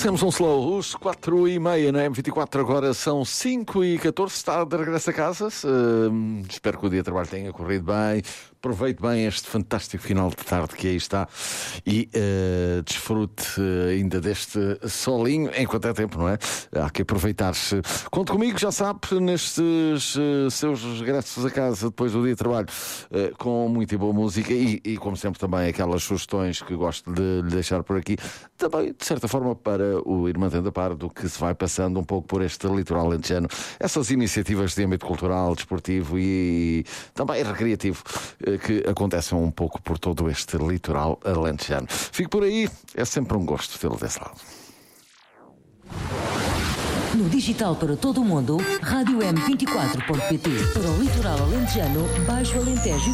Fizemos um slow, os 4h30 na M24, agora são 5h14, está de regresso a casa. Espero que o dia de trabalho tenha corrido bem. Aproveite bem este fantástico final de tarde que aí está e desfrute ainda deste solinho, enquanto é tempo, não é? Há que aproveitar-se. Conte comigo, já sabe, nestes seus regressos a casa depois do dia de trabalho, com muita e boa música e, como sempre, também aquelas sugestões que gosto de lhe deixar por aqui, também, de certa forma, para o ir mantendo a par do que se vai passando um pouco por este litoral alentejano. Essas iniciativas de âmbito cultural, desportivo e também recreativo que acontecem um pouco por todo este litoral alentejano. Fico por aí, é sempre um gosto tê-lo desse lado. No digital para todo o mundo, Rádio M24.pt. Para o litoral alentejano, Baixo Alentejo